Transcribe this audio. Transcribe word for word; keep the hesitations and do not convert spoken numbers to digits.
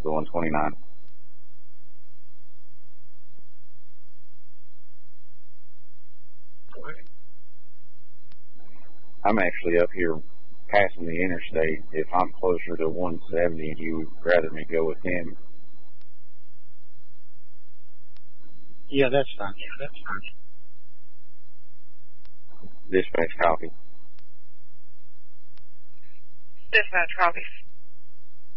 the one twenty-nine. I'm actually up here passing the interstate. If I'm closer to one seventy, you would rather me go with him? Yeah, that's fine. Yeah, that's fine. Dispatch copy. Dispatch copy.